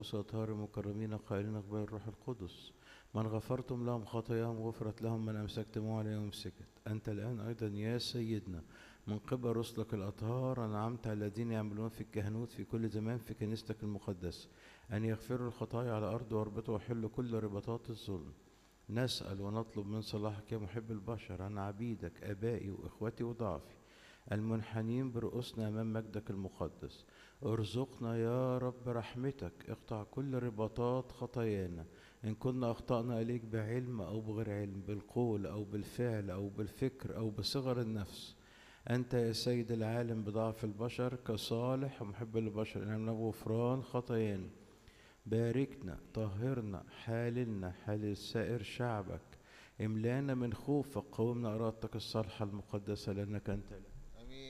وأطهار مكرمين قائلين اقبل الروح القدس. من غفرتم لهم خطاياهم غفرت لهم، من أمسكتم عليهم سكت. أنت الآن أيضا يا سيدنا من قبل رسلك الأطهار أنعمت على الذين يعملون في الكهنوت في كل زمان في كنيستك المقدسة أن يغفروا الخطايا على الأرض ويربطوا ويحلوا كل رباطات الظلم. نسأل ونطلب من صلاحك يا محب البشر عن عبيدك آبائي وإخوتي وضعفي المنحنين برؤوسنا أمام مجدك المقدس. ارزقنا يا رب رحمتك، اقطع كل رباطات خطايانا إن كنا أخطأنا إليك بعلم أو بغير علم، بالقول أو بالفعل أو بالفكر أو بصغر النفس. أنت يا سيد العالم بضعف البشر كصالح ومحب البشر إننا غفران خطايانا. باركنا، طهرنا، حاللنا حال سائر شعبك، املانا من خوفك، قومنا إرادتك الصالحة المقدسة لأنك أنت